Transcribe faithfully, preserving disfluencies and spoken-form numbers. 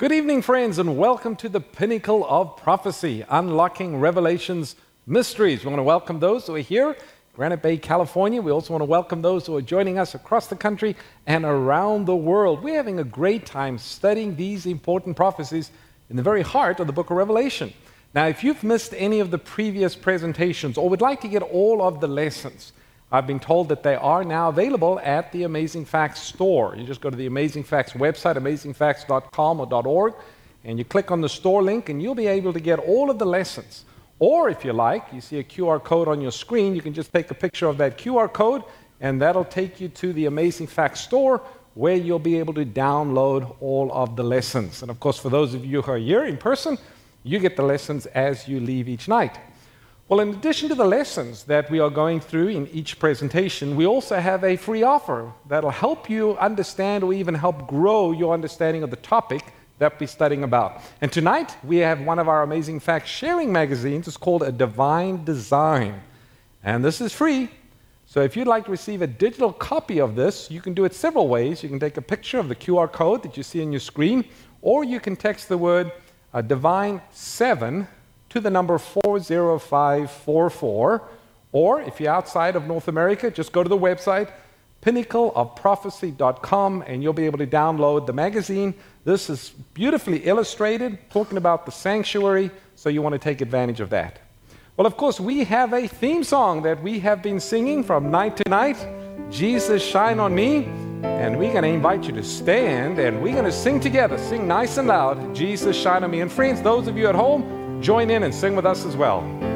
Good evening, friends, and welcome to the Pinnacle of Prophecy, Unlocking Revelation's Mysteries. We want to welcome those who are here, Granite Bay, California. We also want to welcome those who are joining us across the country and around the world. We're having a great time studying these important prophecies in the very heart of the book of Revelation. Now, if you've missed any of the previous presentations or would like to get all of the lessons, I've been told that they are now available at the Amazing Facts store. You just go to the Amazing Facts website, amazing facts dot com or .org, and you click on the store link, and you'll be able to get all of the lessons. Or if you like, you see a Q R code on your screen, you can just take a picture of that Q R code, and that'll take you to the Amazing Facts store, where you'll be able to download all of the lessons. And of course, for those of you who are here in person, you get the lessons as you leave each night. Well, in addition to the lessons that we are going through in each presentation, we also have a free offer that'll help you understand or even help grow your understanding of the topic that we're studying about. And tonight, we have one of our Amazing Facts sharing magazines. It's called A Divine Design. And this is free. So if you'd like to receive a digital copy of this, you can do it several ways. You can take a picture of the Q R code that you see on your screen, or you can text the word uh, Divine seven to the number four zero five four four, or if you're outside of North America, just go to the website, pinnacle of prophecy dot com, and you'll be able to download the magazine. This is beautifully illustrated, talking about the sanctuary, so you want to take advantage of that. Well, of course, we have a theme song that we have been singing from night to night, Jesus Shine on Me, and we're going to invite you to stand, and we're going to sing together, sing nice and loud, Jesus Shine on Me. And friends, those of you at home, join in and sing with us as well.